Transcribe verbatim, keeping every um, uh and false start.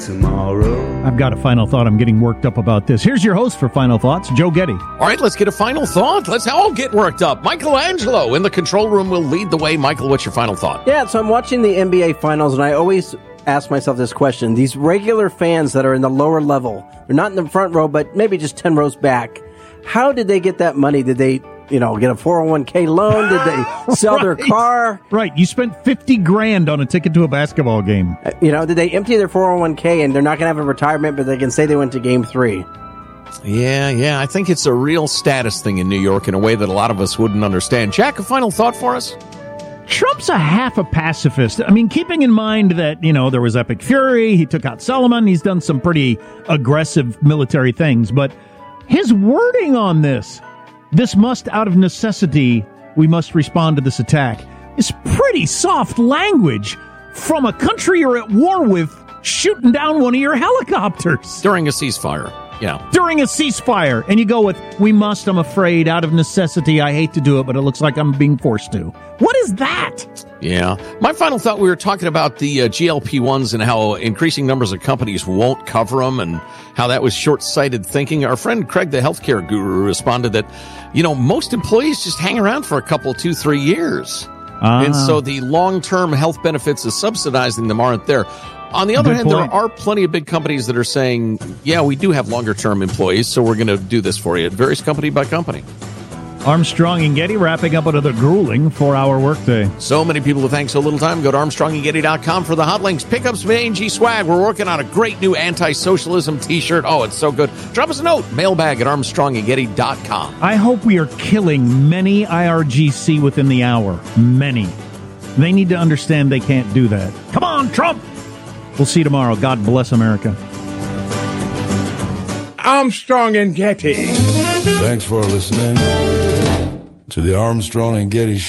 Tomorrow. I've got a final thought. I'm getting worked up about this. Here's your host for Final Thoughts, Joe Getty. All right, let's get a final thought. Let's all get worked up. Michelangelo in the control room will lead the way. Michael, what's your final thought? Yeah, so I'm watching the N B A Finals, and I always ask myself this question. These regular fans that are in the lower level, they're not in the front row, but maybe just ten rows back. How did they get that money? Did they, you know, get a four oh one k loan? Did they sell right. their car? Right. You spent fifty grand on a ticket to a basketball game. Uh, you know, did they empty their four oh one k and they're not going to have a retirement, but they can say they went to game three? Yeah, yeah. I think it's a real status thing in New York in a way that a lot of us wouldn't understand. Jack, a final thought for us? Trump's a half a pacifist. I mean, keeping in mind that, you know, there was Epic Fury, he took out Solomon, he's done some pretty aggressive military things, but his wording on this, this must, out of necessity, we must respond to this attack, is pretty soft language from a country you're at war with shooting down one of your helicopters. During a ceasefire, yeah. During a ceasefire. And you go with, we must, I'm afraid, out of necessity, I hate to do it, but it looks like I'm being forced to. What is that? Yeah. My final thought, we were talking about the uh, G L P ones and how increasing numbers of companies won't cover them and how that was short-sighted thinking. Our friend Craig, the healthcare guru, responded that, you know, most employees just hang around for a couple, two, three years. Ah. And so the long-term health benefits of subsidizing them aren't there. On the other Good hand, point. there are plenty of big companies that are saying, yeah, we do have longer-term employees, so we're going to do this for you. It varies company by company. Armstrong and Getty wrapping up another grueling four-hour workday. So many people to thank so little time. Go to armstrong and getty dot com for the hot links. Pick up some A and G swag. We're working on a great new anti-socialism T-shirt. Oh, it's so good. Drop us a note. Mailbag at armstrong and getty dot com. I hope we are killing many I R G C within the hour. Many. They need to understand they can't do that. Come on, Trump! We'll see you tomorrow. God bless America. Armstrong and Getty. Thanks for listening to the Armstrong and Getty Show.